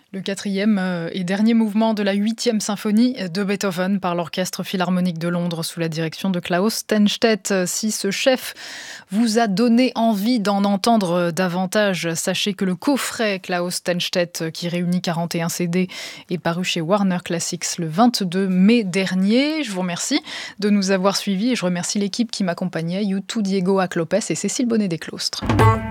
Le quatrième et dernier mouvement de la 8e symphonie de Beethoven par l'Orchestre Philharmonique de Londres sous la direction de Klaus Stenstedt. Si ce chef vous a donné envie d'en entendre davantage, sachez que le coffret Klaus Stenstedt, qui réunit 41 CD, est paru chez Warner Classics le 22 mai dernier. Je vous remercie de nous avoir suivis et je remercie l'équipe qui m'accompagnait, Youtou Diego Aclopes et Cécile Bonnet-Desclostres.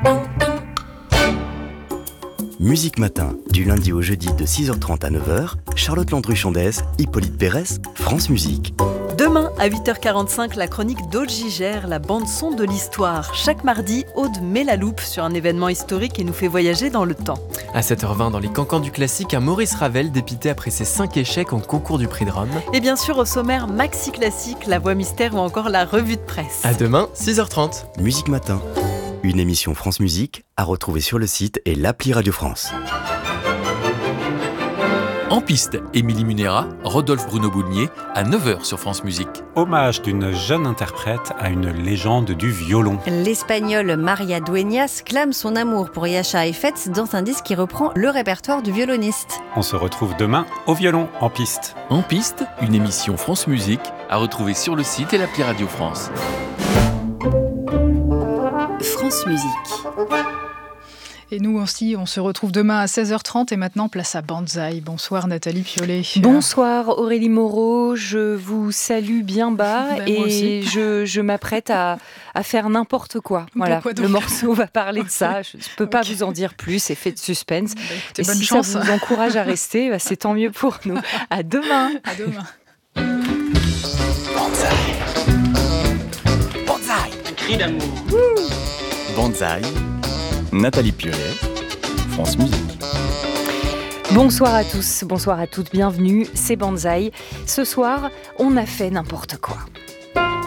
Musique Matin, du lundi au jeudi de 6h30 à 9h, Charlotte Landru-Chondès, Hippolyte Pérès, France Musique. Demain, à 8h45, la chronique d'Aude Gigère, la bande-son de l'histoire. Chaque mardi, Aude met la loupe sur un événement historique et nous fait voyager dans le temps. À 7h20, dans les cancans du classique, un Maurice Ravel dépité après ses 5 échecs en concours du prix de Rome. Et bien sûr, au sommaire, Maxi Classique, la voix mystère ou encore la revue de presse. À demain, 6h30. Musique Matin, une émission France Musique à retrouver sur le site et l'appli Radio France. En piste, Émilie Munera, Rodolphe Bruno-Boulnier, à 9h sur France Musique. Hommage d'une jeune interprète à une légende du violon. L'Espagnole Maria Dueñas clame son amour pour Jascha Heifetz dans un disque qui reprend le répertoire du violoniste. On se retrouve demain au violon, en piste. En piste, une émission France Musique à retrouver sur le site et l'appli Radio France. France Musique. Et nous aussi, on se retrouve demain à 16h30 et maintenant place à Banzai. Bonsoir Nathalie Piolet. Bonsoir Aurélie Moreau, je vous salue bien bas et je m'apprête à faire n'importe quoi. Voilà, le morceau va parler de ça, je ne peux pas vous en dire plus, effet de suspense. Écoutez, et bonne si chance. Ça vous encourage à rester, c'est tant mieux pour nous. À demain. À demain. Banzai. Banzai. Un cri d'amour. Banzai. Nathalie Piolet, France Musique. Bonsoir à tous, bonsoir à toutes, bienvenue, c'est Banzai. Ce soir, on a fait n'importe quoi.